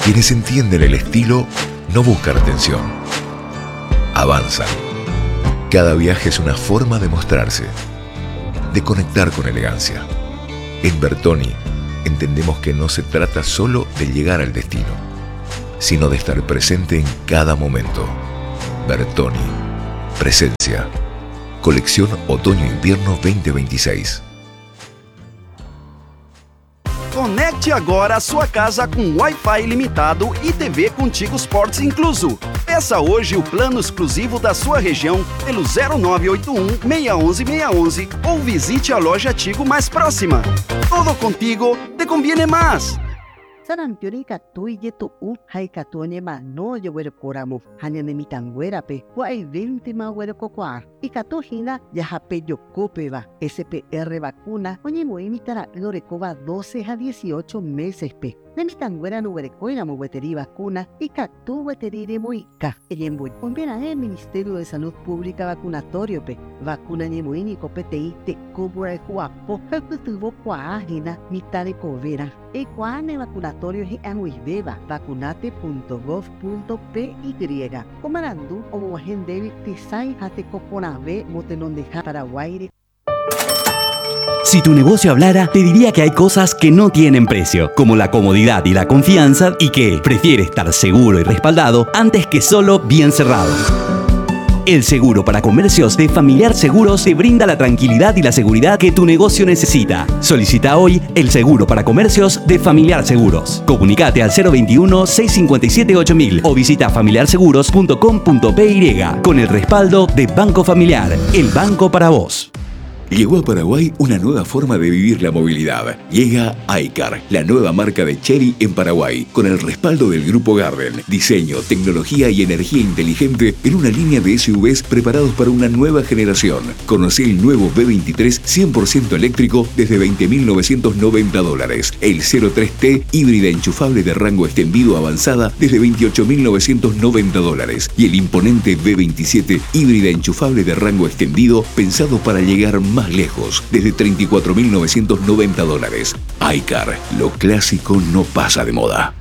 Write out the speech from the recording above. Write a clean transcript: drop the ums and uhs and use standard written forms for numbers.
Quienes entienden el estilo no buscan atención, avanzan. Cada viaje es una forma de mostrarse, de conectar con elegancia. En Bertoni entendemos que no se trata solo de llegar al destino, sino de estar presente en cada momento. Bertoni, presencia. Colección Otoño-Invierno 2026. Conecte agora a sua casa com Wi-Fi ilimitado e TV Contigo Sports incluso. Peça hoje o plano exclusivo da sua região pelo 0981 611 611 ou visite a loja Tigo mais próxima. Todo contigo te conviene más. Sarampioni katui yetu hai katone ma no yewere koramo hanene mitangwera pe huai 20 ma were kokwar y katohina yahape yokope va SPR vacuna oñe moimitara lorecoba 12 a 18 meses pe nemitangwera no were koina mo weteri vacuna y katu weterire moika eyemboy ombera el Ministerio de Salud Pública vacunatorio pe vacuna ñemoini copetei te cobra huapo tuvo cuajina mitare covera e cuane vacunatorio y anuibeba vacunate.gov.py comarandu o mojendevi tisai hate coponave motenon de Paraguay. Si tu negocio hablara, te diría que hay cosas que no tienen precio, como la comodidad y la confianza, y que prefiere estar seguro y respaldado antes que solo bien cerrado. El seguro para comercios de Familiar Seguros te brinda la tranquilidad y la seguridad que tu negocio necesita. Solicita hoy el seguro para comercios de Familiar Seguros. Comunicate al 021-657-8000 o visita familiarseguros.com.py con el respaldo de Banco Familiar, el banco para vos. Llegó a Paraguay una nueva forma de vivir la movilidad. Llega iCar, la nueva marca de Chery en Paraguay, con el respaldo del Grupo Garden. Diseño, tecnología y energía inteligente en una línea de SUVs preparados para una nueva generación. Conocí el nuevo B23 100% eléctrico desde $20.990. El 03T híbrida enchufable de rango extendido avanzada desde $28.990. Y el imponente B27 híbrida enchufable de rango extendido pensado para llegar más lejos, desde $34.990. iCar, lo clásico no pasa de moda.